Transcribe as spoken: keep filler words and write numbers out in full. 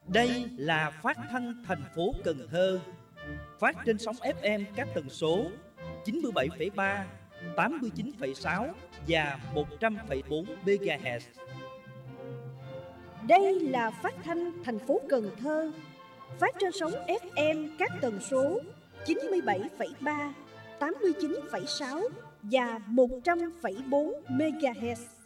Đây là phát thanh thành phố Cần Thơ, phát trên sóng ép em các tần số chín mươi bảy phẩy ba, tám mươi chín phẩy sáu và một trăm phẩy bốn mê ga héc. Đây là phát thanh thành phố Cần Thơ, phát trên sóng ép em các tần số chín mươi bảy phẩy ba, tám mươi chín phẩy sáu và một trăm phẩy bốn mê ga héc.